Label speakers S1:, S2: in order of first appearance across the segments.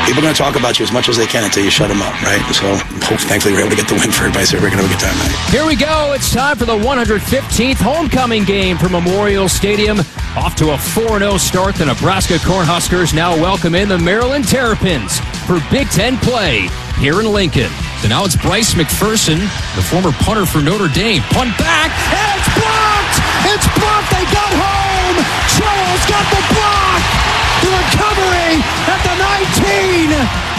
S1: People are going to talk about you as much as they can until you shut them up, right? So thankfully we're able to get the win for everybody, so we're going to have a good time tonight.
S2: Here we go. It's time for the 115th homecoming game for Memorial Stadium. Off to a 4-0 start, the Nebraska Cornhuskers now welcome in the Maryland Terrapins for Big Ten play here in Lincoln. So now it's Bryce McPherson, the former punter for Notre Dame. Punt back, and it's blocked! It's blocked! They got home! Charles got the block! The recovery at the 19!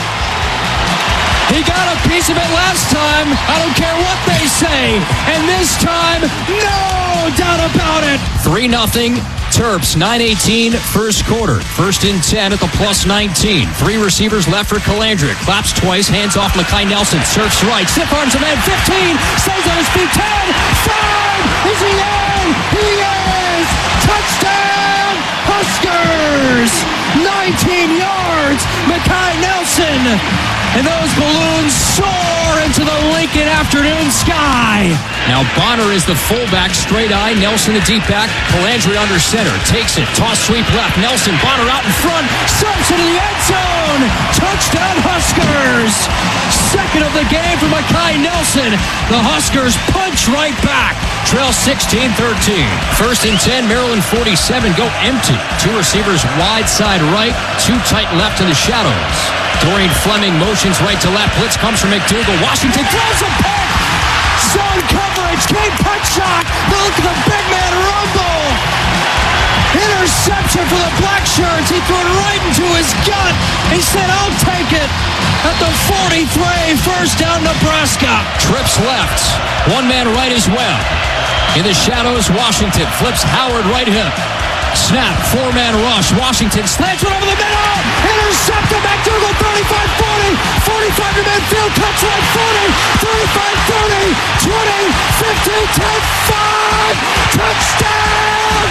S2: He got a piece of it last time. I don't care what they say. And this time, no doubt about it. 3-0. Terps, 9:18, first quarter. First and 10 at the plus 19. 3 receivers left for Calandric. Claps twice, hands off Makai Nelson. Search right, stiff arms a man, 15. Stays on his feet, 10. 5. Is he in? He is! Touchdown, Huskers! 19 yards, Makai Nelson. And those balloons soar into the Lincoln afternoon sky. Now Bonner is the fullback, straight eye. Nelson the deep back. Calandri under center. Takes it. Toss sweep left. Nelson, Bonner out in front. Starts into the end zone. Touchdown Huskers. Second of the game for Makai Nelson. The Huskers punch right back. Trail 16-13. First and 10, Maryland 47. Go empty. 2 receivers wide side right. 2 tight left in the shadows. Dorian Fleming motions right to left. Blitz comes from McDougal. Washington throws a pick. Zone coverage. Game punch shot. Look at the big man rumble. Interception for the black shirts. He threw it right into his gut. He said, I'll take it. At the 43, first down Nebraska. Trips left. 1 man right as well. In the shadows, Washington flips Howard right hip. Snap, 4-man rush. Washington slants it over the middle. Intercepted. McDougal, 35-40. 45 to midfield. Cuts right, 40. 35-30. 20. 15. 10. 5. Touchdown,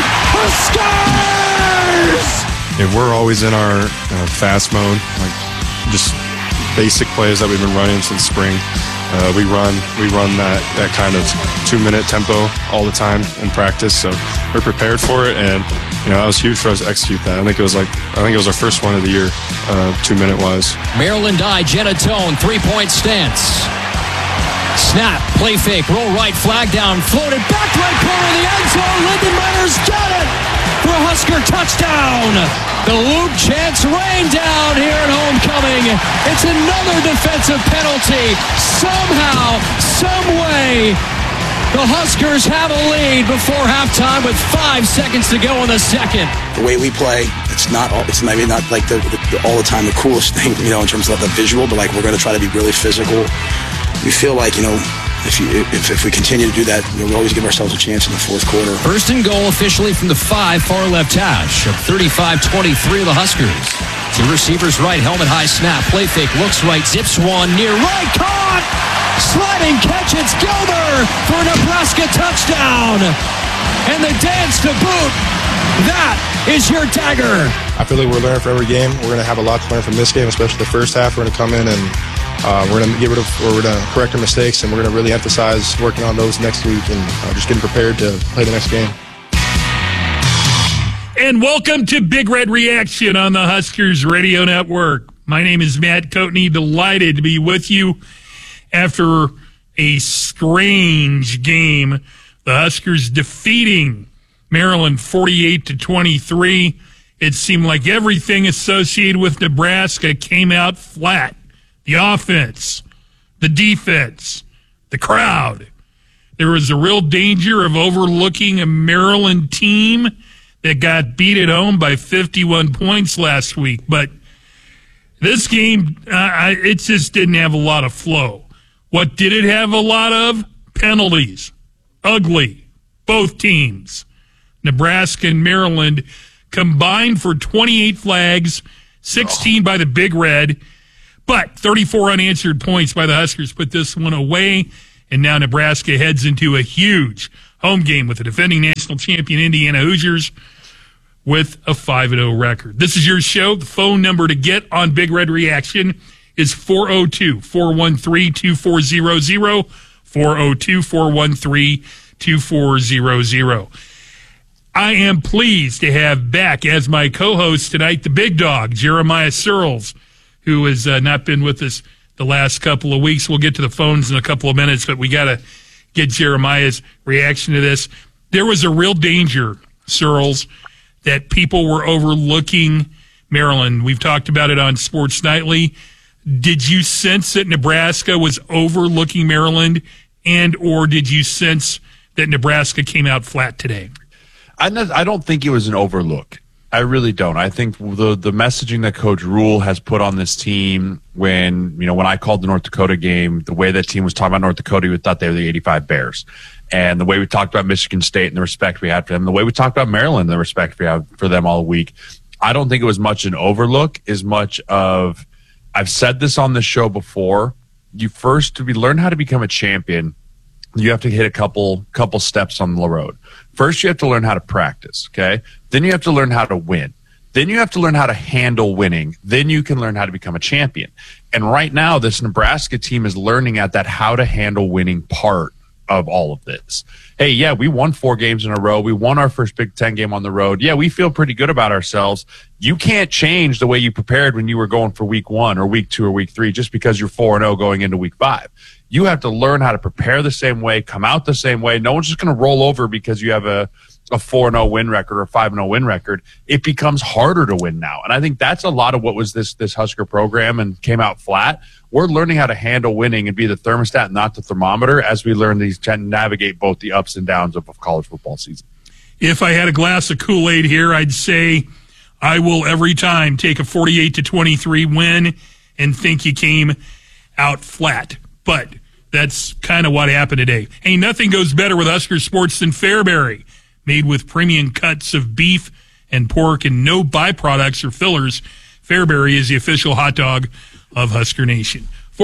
S2: Huskers!
S3: Yeah, we're always in our fast mode, like just basic plays that we've been running since spring. We run that kind of 2-minute tempo all the time in practice, so we're prepared for it, and that was huge for us to execute that. I think it was our first one of the year, 2-minute wise. Maryland I, Genatone, 3-point stance. Snap, play fake, roll right, flag down, floated back right corner of the end zone. Lindenmeyer's got it for a Husker touchdown. The Luke chants rain down here at homecoming. It's another defensive penalty. Somehow, some way, the Huskers have a lead before halftime with 5 seconds to go in the second.
S1: The way we play, it's maybe not like the all the time the coolest thing, in terms of the visual, but like we're going to try to be really physical. We feel like, if we continue to do that, we'll always give ourselves a chance in the fourth quarter.
S2: First and goal officially from the 5, far left hash of 35-23 of the Huskers. 2 receivers right, helmet high snap, play fake, looks right, zips one, near right, caught! Sliding catch, it's Gilder for a Nebraska touchdown! And the dance to boot, that is your dagger!
S4: I feel like we're learning for every game. We're going to have a lot to learn from this game, especially the first half. We're going to come in and we're going to correct our mistakes, and we're going to really emphasize working on those next week and just getting prepared to play the next game.
S5: And welcome to Big Red Reaction on the Huskers Radio Network. My name is Matt Coatney, delighted to be with you after a strange game. The Huskers defeating Maryland 48-23. It seemed like everything associated with Nebraska came out flat. The offense, the defense, the crowd. There was a real danger of overlooking a Maryland team that got beat at home by 51 points last week. But this game, it just didn't have a lot of flow. What did it have a lot of? Penalties. Ugly. Both teams. Nebraska and Maryland combined for 28 flags, 16 by the Big Red. But 34 unanswered points by the Huskers put this one away, and now Nebraska heads into a huge home game with the defending national champion Indiana Hoosiers with a 5-0 record. This is your show. The phone number to get on Big Red Reaction is 402-413-2400, 402-413-2400. I am pleased to have back as my co-host tonight the big dog, Jeremiah Searles, who has not been with us the last couple of weeks. We'll get to the phones in a couple of minutes, but we got to get Jeremiah's reaction to this. There was a real danger, Searles, that people were overlooking Maryland. We've talked about it on Sports Nightly. Did you sense that Nebraska was overlooking Maryland, and or did you sense that Nebraska came out flat today?
S6: I don't think it was an overlook. I really don't. I think the messaging that Coach Rule has put on this team when I called the North Dakota game, the way that team was talking about North Dakota, we thought they were the 85 Bears. And the way we talked about Michigan State and the respect we had for them, the way we talked about Maryland and the respect we have for them all week, I don't think it was much an overlook as much of, I've said this on this show before, to learn how to become a champion, you have to hit a couple steps on the road. First, you have to learn how to practice, okay? Then you have to learn how to win. Then you have to learn how to handle winning. Then you can learn how to become a champion. And right now, this Nebraska team is learning at that how to handle winning part of all of this. Hey, yeah, we won 4 games in a row. We won our first Big Ten game on the road. Yeah, we feel pretty good about ourselves. You can't change the way you prepared when you were going for week 1 or week 2 or week 3 just because you're 4-0 going into week 5. You have to learn how to prepare the same way, come out the same way. No one's just going to roll over because you have a 4-0 win record or a 5-0 win record. It becomes harder to win now. And I think that's a lot of what was this Husker program and came out flat. We're learning how to handle winning and be the thermostat, not the thermometer, as we learn to navigate both the ups and downs of college football season.
S5: If I had a glass of Kool-Aid here, I'd say I will every time take a 48-23 win and think you came out flat. But that's kind of what happened today. Hey, nothing goes better with Husker sports than Fairbury, made with premium cuts of beef and pork and no byproducts or fillers. Fairbury is the official hot dog of Husker Nation.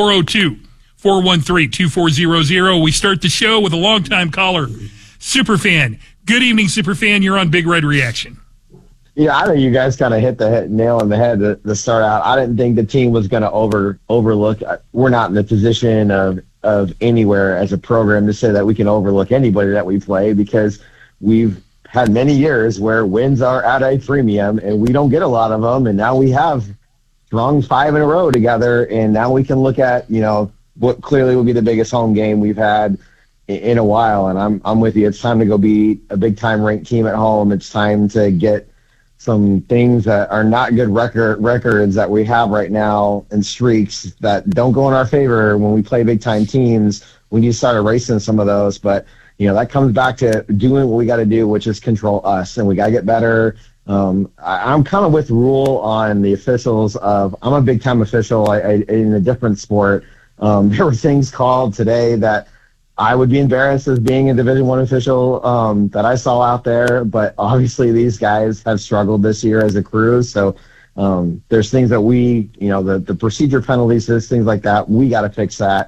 S5: 402-413-2400. We start the show with a longtime caller, Superfan. Good evening, Superfan. You're on Big Red Reaction.
S7: Yeah, I think you guys kind of hit the nail on the head to start out. I didn't think the team was going to overlook. We're not in the position of anywhere as a program to say that we can overlook anybody that we play, because we've had many years where wins are at a premium and we don't get a lot of them. And now we have strung 5 in a row together. And now we can look at, what clearly will be the biggest home game we've had in a while. And I'm with you. It's time to go beat a big time ranked team at home. It's time to get some things that are not good records that we have right now and streaks that don't go in our favor when we play big time teams. We need to start erasing some of those. But, that comes back to doing what we got to do, which is control us, and we got to get better. I'm kind of with Rule on the officials I'm a big time official in a different sport. There were things called today that I would be embarrassed as being a Division I official that I saw out there, but obviously these guys have struggled this year as a crew. So there's things that we, the procedure penalties, things like that, we got to fix that.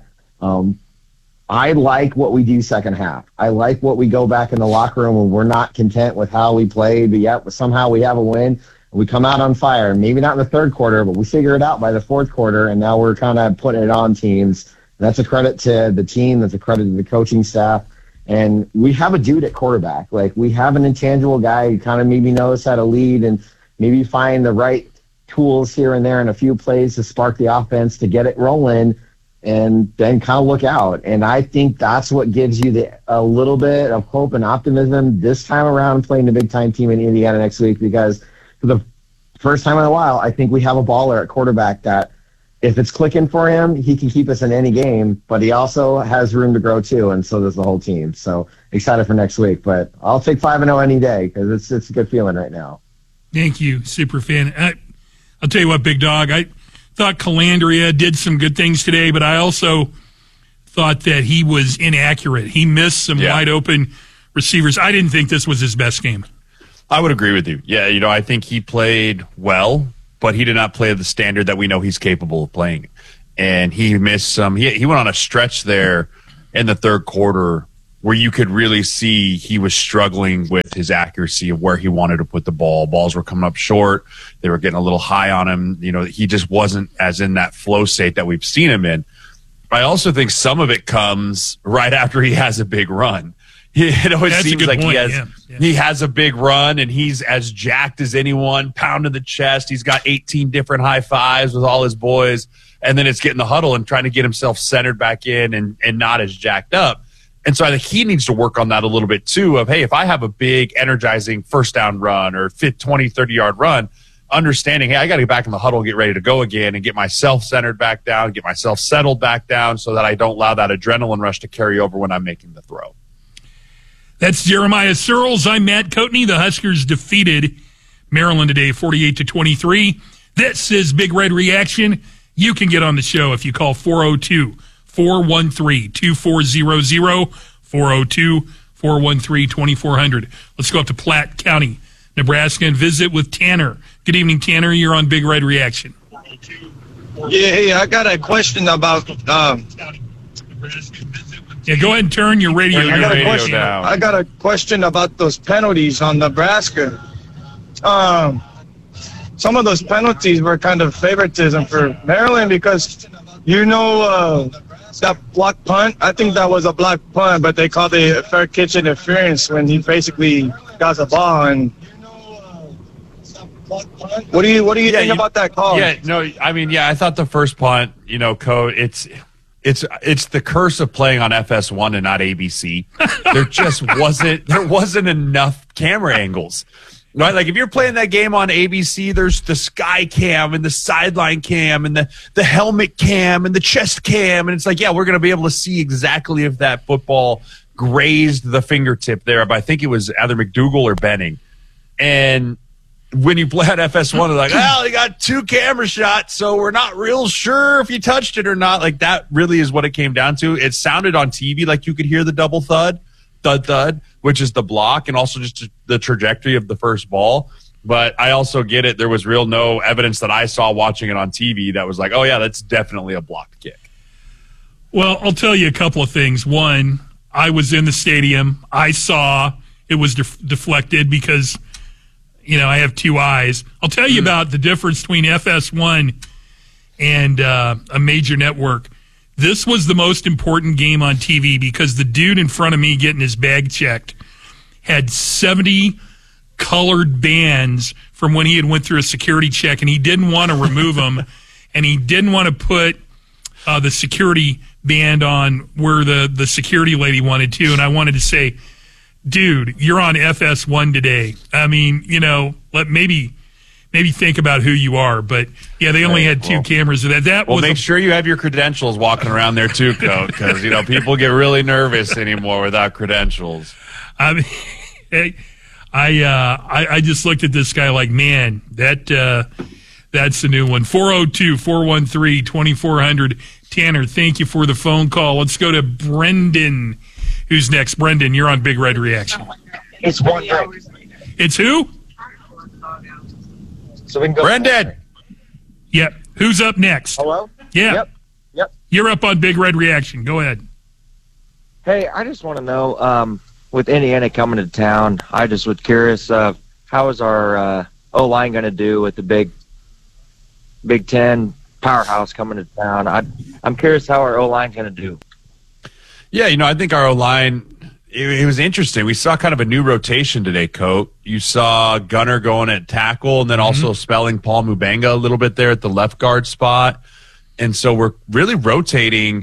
S7: I like what we do second half. I like what we go back in the locker room when we're not content with how we played, but yet somehow we have a win. We come out on fire, maybe not in the third quarter, but we figure it out by the fourth quarter, and now we're kind of putting it on teams. That's a credit to the team. That's a credit to the coaching staff. And we have a dude at quarterback. Like, we have an intangible guy who kind of maybe knows how to lead and maybe find the right tools here and there in a few plays to spark the offense to get it rolling and then kind of look out. And I think that's what gives you a little bit of hope and optimism this time around playing the big-time team in Indiana next week, because for the first time in a while, I think we have a baller at quarterback that, if it's clicking for him, he can keep us in any game, but he also has room to grow too, and so does the whole team. So excited for next week, but I'll take 5-0 any day because it's a good feeling right now.
S5: Thank you, Superfan. I'll tell you what, Big Dog, I thought Calandria did some good things today, but I also thought that he was inaccurate. He missed some wide open receivers. I didn't think this was his best game.
S6: I would agree with you. Yeah, I think he played well, but he did not play the standard that we know he's capable of playing. And he missed some. He went on a stretch there in the third quarter where you could really see he was struggling with his accuracy of where he wanted to put the ball. Balls were coming up short. They were getting a little high on him. He just wasn't as in that flow state that we've seen him in. I also think some of it comes right after he has a big run. It always
S5: That's a
S6: seems
S5: good
S6: like
S5: point.
S6: he has a big run, and he's as jacked as anyone, pounding the chest. He's got 18 different high fives with all his boys, and then it's getting the huddle and trying to get himself centered back in and not as jacked up. And so I think he needs to work on that a little bit too of, hey, if I have a big energizing first down run or 20, 30-yard run, understanding, hey, I got to get back in the huddle and get ready to go again and get myself centered back down, get myself settled back down so that I don't allow that adrenaline rush to carry over when I'm making the throw.
S5: That's Jeremiah Searles. I'm Matt Coatney. The Huskers defeated Maryland today 48-23. This is Big Red Reaction. You can get on the show if you call 402-413-2400, 402-413-2400. Let's go up to Platte County, Nebraska, and visit with Tanner. Good evening, Tanner. You're on Big Red Reaction.
S8: Yeah, hey, I got a question about
S5: Yeah, go ahead and turn your radio down.
S8: I got a question about those penalties on Nebraska. Some of those penalties were kind of favoritism for Maryland because, that block punt, I think that was a block punt, but they called it fair catch interference when he basically got the ball. And what do you think about that call?
S6: Yeah, no, I mean, I thought the first punt, Code, it's the curse of playing on FS1 and not ABC. There wasn't enough camera angles. Right? Like if you're playing that game on ABC, there's the sky cam and the sideline cam and the helmet cam and the chest cam. And it's like, we're going to be able to see exactly if that football grazed the fingertip there. But I think it was either McDougal or Benning. And when you play at FS1, they're like, they got 2 camera shots, so we're not real sure if you touched it or not. Like that really is what it came down to. It sounded on TV like you could hear the double thud, which is the block, and also just the trajectory of the first ball. But I also get it. There was no evidence that I saw watching it on TV that was like, oh, yeah, that's definitely a blocked kick.
S5: Well, I'll tell you a couple of things. One, I was in the stadium. I saw it was deflected because, I have 2 eyes. I'll tell you about the difference between FS1 and a major network. This was the most important game on TV because the dude in front of me getting his bag checked had 70 colored bands from when he had went through a security check, and he didn't want to remove them, and he didn't want to put the security band on where the security lady wanted to. And I wanted to say, dude, you're on FS1 today. I mean, maybe think about who you are. But, they only had 2 cameras of that.
S6: Make sure you have your credentials walking around there, too, Coach, because, people get really nervous anymore without credentials.
S5: I mean, I just looked at this guy like, man, that's the new one. 402-413-2400. Tanner, thank you for the phone call. Let's go to Brendan, who's next. Brendan, you're on Big Red Reaction.
S9: It's one break.
S5: It's who?
S9: So we can go.
S6: Brendan.
S5: Yep. Who's up next?
S9: Hello?
S5: Yeah.
S9: Yep.
S5: You're up on Big Red Reaction. Go ahead.
S9: Hey, I just want to know, with Indiana coming to town, I just was curious, how is our O-line going to do with the Big Ten powerhouse coming to town? I'm curious how our O-line's going to do.
S6: Yeah, I think our O-line, it was interesting. We saw kind of a new rotation today, Coat. You saw Gunner going at tackle and then also spelling Paul Mubenga a little bit there at the left guard spot. And so we're really rotating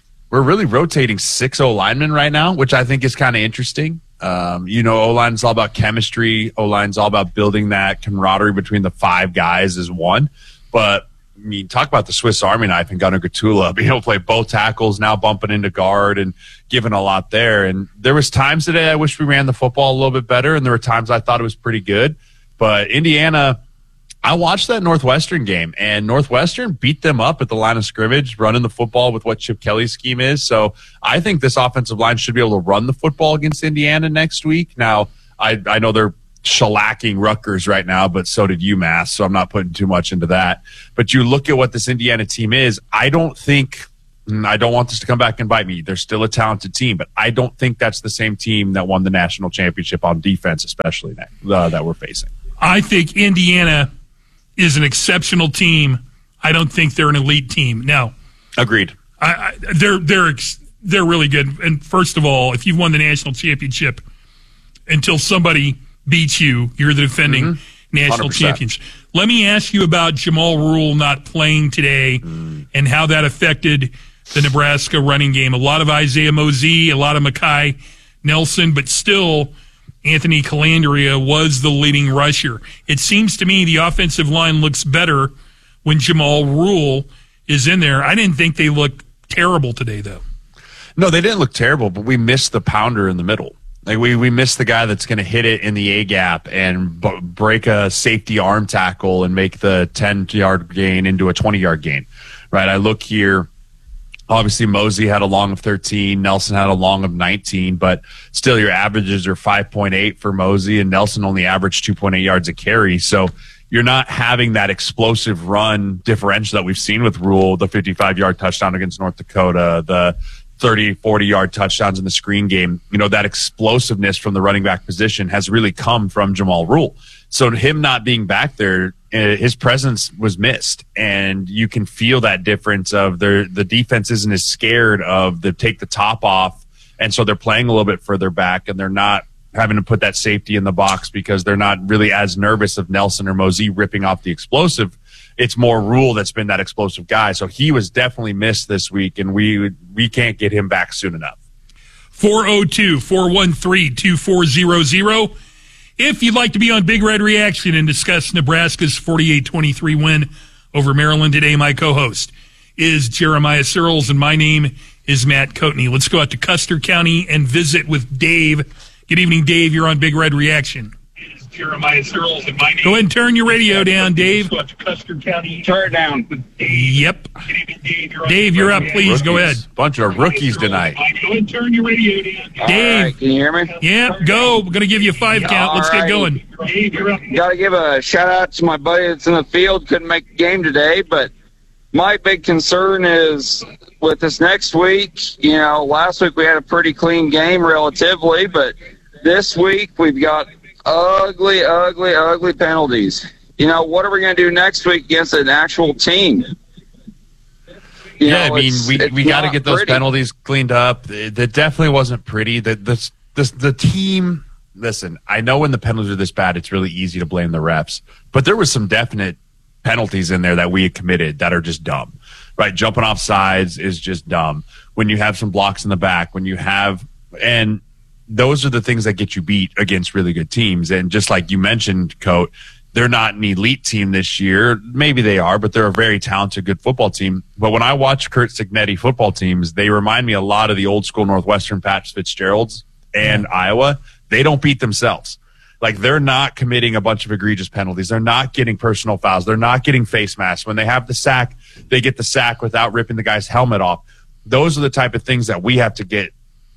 S6: 6 O-linemen right now, which I think is kind of interesting. O-line is all about chemistry. O-line is all about building that camaraderie between the 5 guys as one. But talk about the Swiss Army knife and Gunnar Gatula, play both tackles, now bumping into guard and giving a lot there. And there was times today I wish we ran the football a little bit better, and there were times I thought it was pretty good. But Indiana, I watched that Northwestern game, and Northwestern beat them up at the line of scrimmage, running the football with what Chip Kelly's scheme is. So I think this offensive line should be able to run the football against Indiana next week. Now, I know they're shellacking Rutgers right now, but so did UMass, so I'm not putting too much into that. But you look at what this Indiana team is, I don't want this to come back and bite me. They're still a talented team, but I don't think that's the same team that won the national championship on defense, especially that we're facing.
S5: I think Indiana is an exceptional team. I don't think they're an elite team. Now,
S6: agreed.
S5: They're They're really good. And first of all, if you've won the national championship, until somebody beats you, you're the defending national
S6: 100%.
S5: champions. Let me ask you about Jamal Rule not playing today and how that affected the Nebraska running game. A lot of Isaiah Mosey, a lot of Mekhi Nelson, but still Anthony Calandria was the leading rusher. It seems to me the offensive line looks better when Jamal Rule is in there. I didn't think they looked terrible today, though.
S6: No, they didn't look terrible, but we missed the pounder in the middle. Like we missed the guy that's going to hit it in the A gap and break a safety arm tackle and make the 10-yard gain into a 20-yard gain. Right? I look here. Obviously, Mosey had a long of 13. Nelson had a long of 19, but still your averages are 5.8 for Mosey, and Nelson only averaged 2.8 yards a carry. So you're not having that explosive run differential that we've seen with Rule, the 55-yard touchdown against North Dakota, the 30, 40-yard touchdowns in the screen game. You know, that explosiveness from the running back position has really come from Jamal Rule. So him not being back there, his presence was missed, and you can feel that difference of the defense isn't as scared of the take the top off, and so they're playing a little bit further back, and they're not having to put that safety in the box because they're not really as nervous of Nelson or Mosey ripping off the explosive. It's more Rule that's been that explosive guy. So he was definitely missed this week, and we can't get him back soon enough.
S5: 402-413-2400. If you'd like to be on Big Red Reaction and discuss Nebraska's 48-23 win over Maryland today, my co-host is Jeremiah Searles, and my name is Matt Coatney. Let's go out to Custer County and visit with Dave. Good evening, Dave. You're on Big Red Reaction.
S10: Jeremiah Searles, and my name.
S5: Go ahead and turn your radio down, Dave.
S10: Custer County. Turn it down.
S5: Yep. Dave, you're up. Please
S6: Rookies.
S5: go ahead.
S6: Bunch of rookies tonight.
S10: Go ahead and turn your radio down.
S5: Dave.
S11: Right, can you hear me?
S5: Yeah, go. We're going to give you a 5 count. Let's get going.
S10: Dave, you're up.
S11: Got to give a shout out to my buddy that's in the field. Couldn't make the game today, but my big concern is with this next week. You know, last week we had a pretty clean game relatively, but this week we've got ugly penalties. You know, what are we going to do next week against an actual team?
S6: We got to get those penalties cleaned up. That definitely wasn't pretty. The team, listen, I know when the penalties are this bad, it's really easy to blame the refs, but there was some definite penalties in there that we had committed that are just dumb, right? Jumping off sides is just dumb. When you have some blocks in the back, and those are the things that get you beat against really good teams. And just like you mentioned, Coat, they're not an elite team this year. Maybe they are, but they're a very talented, good football team. But when I watch Curt Cignetti football teams, they remind me a lot of the old school Northwestern Pat Fitzgeralds and Iowa. They don't beat themselves. Like, they're not committing a bunch of egregious penalties. They're not getting personal fouls. They're not getting face masks. When they have the sack, they get the sack without ripping the guy's helmet off. Those are the type of things that we have to get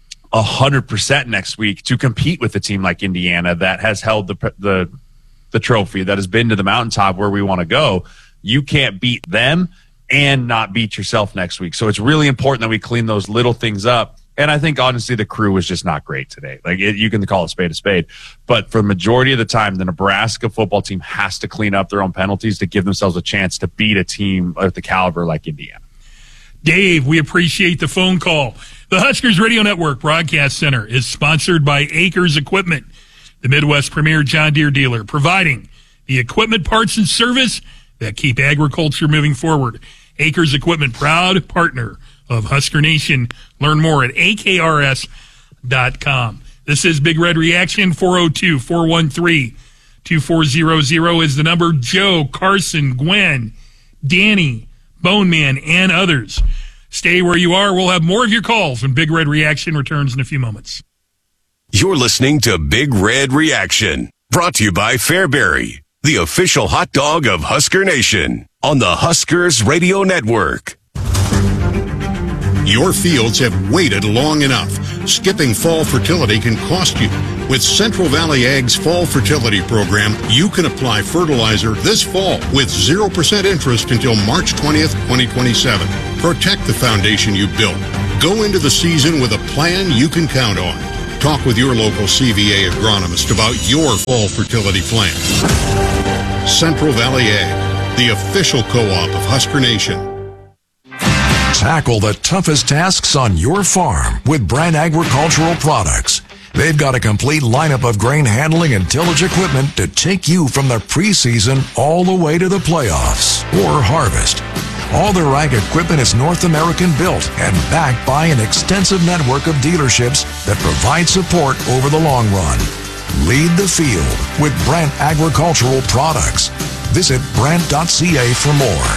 S6: 100% next week to compete with a team like Indiana that has held the trophy, that has been to the mountaintop where we want to go. You can't beat them and not beat yourself next week. So it's really important that we clean those little things up. And I think, honestly, the crew was just not great today. Like, you can call a spade. But for the majority of the time, the Nebraska football team has to clean up their own penalties to give themselves a chance to beat a team of the caliber like Indiana.
S5: Dave, we appreciate the phone call. The Huskers Radio Network Broadcast Center is sponsored by Acres Equipment, the Midwest premier John Deere dealer, providing the equipment, parts, and service that keep agriculture moving forward. Acres Equipment, proud partner of Husker Nation. Learn more at akrs.com. This is Big Red Reaction. 402-413-2400 is the number. Joe, Carson, Gwen, Danny, Bone Man, and others. Stay where you are. We'll have more of your calls when Big Red Reaction returns in a few moments.
S12: You're listening to Big Red Reaction, brought to you by Fairbury, the official hot dog of Husker Nation, on the Huskers Radio Network.
S13: Your fields have waited long enough. Skipping fall fertility can cost you. With Central Valley Ag's Fall Fertility Program, you can apply fertilizer this fall with 0% interest until March 20th, 2027. Protect the foundation you built. Go into the season with a plan you can count on. Talk with your local CVA agronomist about your fall fertility plan. Central Valley Ag, the official co-op of Husker Nation.
S14: Tackle the toughest tasks on your farm with Brandt Agricultural Products. They've got a complete lineup of grain handling and tillage equipment to take you from the preseason all the way to the playoffs or harvest. All their ag equipment is North American built and backed by an extensive network of dealerships that provide support over the long run. Lead the field with Brandt Agricultural Products. Visit Brandt.ca for more.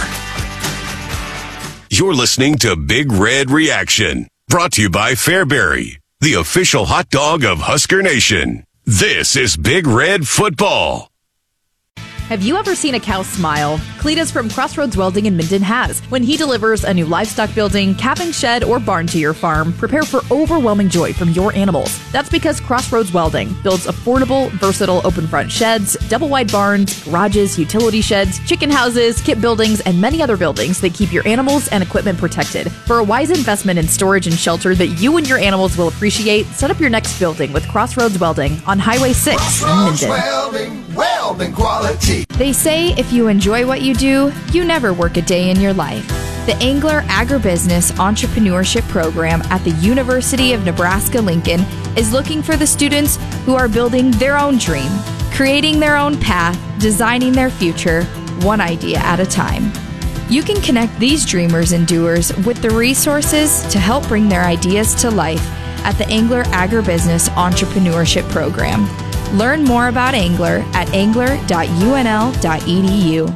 S12: You're listening to Big Red Reaction, brought to you by Fairbury, the official hot dog of Husker Nation. This is Big Red Football.
S15: Have you ever seen a cow smile? Cletus from Crossroads Welding in Minden has. When he delivers a new livestock building, calving shed, or barn to your farm, prepare for overwhelming joy from your animals. That's because Crossroads Welding builds affordable, versatile open front sheds, double wide barns, garages, utility sheds, chicken houses, kit buildings, and many other buildings that keep your animals and equipment protected. For a wise investment in storage and shelter that you and your animals will appreciate, set up your next building with Crossroads Welding on Highway 6 in Minden.
S16: Welding quality.
S15: They say if you enjoy what you do, you never work a day in your life. The Angler Agribusiness Entrepreneurship Program at the University of Nebraska-Lincoln is looking for the students who are building their own dream, creating their own path, designing their future, one idea at a time. You can connect these dreamers and doers with the resources to help bring their ideas to life at the Angler Agribusiness Entrepreneurship Program. Learn more about Angler at angler.unl.edu.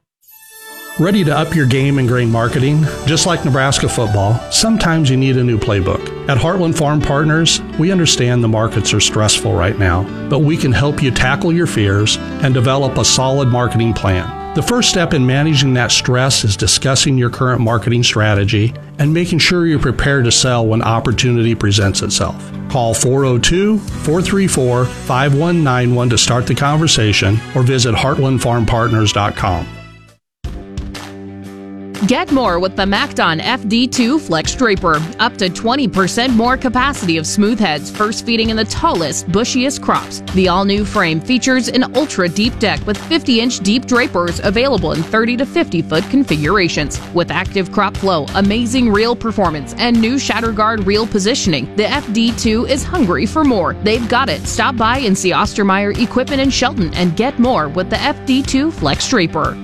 S17: Ready to up your game in grain marketing? Just like Nebraska football, sometimes you need a new playbook. At Heartland Farm Partners, we understand the markets are stressful right now, but we can help you tackle your fears and develop a solid marketing plan. The first step in managing that stress is discussing your current marketing strategy and making sure you're prepared to sell when opportunity presents itself. Call 402-434-5191 to start the conversation or visit heartlandfarmpartners.com.
S18: Get more with the MacDon FD2 Flex Draper. Up to 20% more capacity of smooth heads, first feeding in the tallest, bushiest crops. The all-new frame features an ultra-deep deck with 50-inch deep drapers available in 30 to 50-foot configurations. With active crop flow, amazing reel performance, and new shatter guard reel positioning, the FD2 is hungry for more. They've got it. Stop by and see Ostermeyer Equipment in Shelton and get more with the FD2 Flex Draper.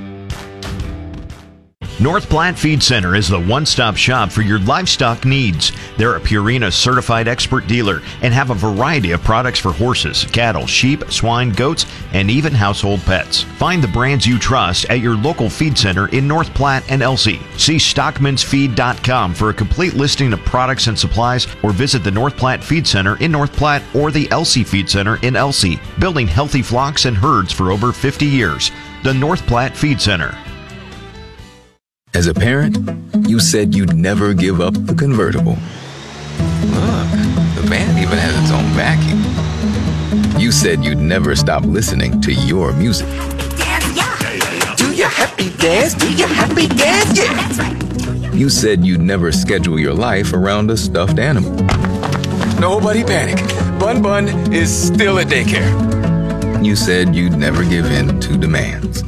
S19: North Platte Feed Center is the one-stop shop for your livestock needs. They're a Purina certified expert dealer and have a variety of products for horses, cattle, sheep, swine, goats, and even household pets. Find the brands you trust at your local feed center in North Platte and Elsie. See stockmansfeed.com for a complete listing of products and supplies, or visit the North Platte Feed Center in North Platte or the Elsie Feed Center in Elsie, building healthy flocks and herds for over 50 years. The North Platte Feed Center.
S20: As a parent, you said you'd never give up the convertible. Look, the van even has its own vacuum. You said you'd never stop listening to your music.
S16: Do your happy dance, do your happy dance, yeah. That's right.
S20: You said you'd never schedule your life around a stuffed animal.
S16: Nobody panic. Bun Bun is still at daycare.
S20: You said you'd never give in to demands.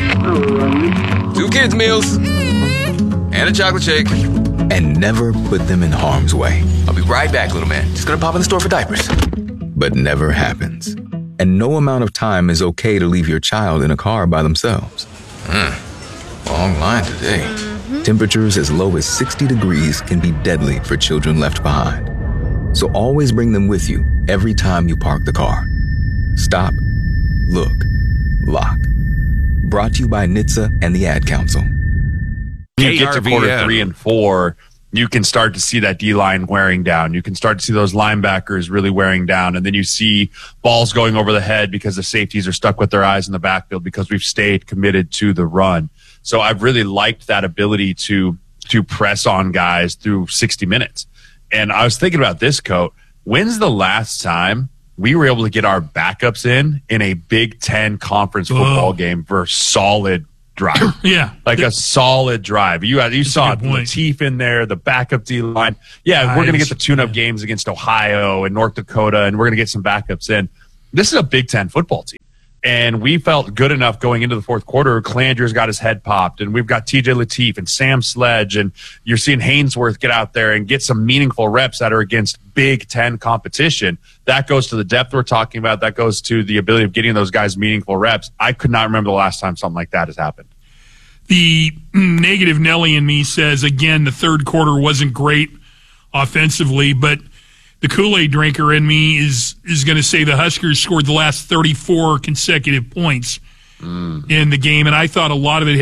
S16: 2 kids' meals. And a chocolate shake.
S20: And never put them in harm's way.
S16: I'll be right back, little man. Just gonna pop in the store for diapers.
S20: But never happens. And no amount of time is okay to leave your child in a car by themselves.
S16: Long line today.
S20: Temperatures as low as 60 degrees can be deadly for children left behind. So always bring them with you every time you park the car. Stop, look, lock. Brought to you by NHTSA and the Ad Council.
S6: You get to quarter 3 and 4, you can start to see that D-line wearing down. You can start to see those linebackers really wearing down. And then you see balls going over the head because the safeties are stuck with their eyes in the backfield because we've stayed committed to the run. So I've really liked that ability to press on guys through 60 minutes. And I was thinking about this, Coach. When's the last time we were able to get our backups in a Big Ten conference football game for solid drive?
S5: Yeah.
S6: Like a solid drive. You saw Lateef in there, the backup D-line. Yeah, we're going to get the tune-up games against Ohio and North Dakota, and we're going to get some backups in. This is a Big Ten football team. And we felt good enough going into the fourth quarter. Calandria's got his head popped, and we've got TJ Lateef and Sam Sledge, and you're seeing Hainsworth get out there and get some meaningful reps that are against Big Ten competition. That goes to the depth we're talking about. That goes to the ability of getting those guys meaningful reps. I could not remember the last time something like that has happened.
S5: The negative Nelly in me says, again, the third quarter wasn't great offensively, but the Kool-Aid drinker in me is going to say the Huskers scored the last 34 consecutive points in the game, and I thought a lot of it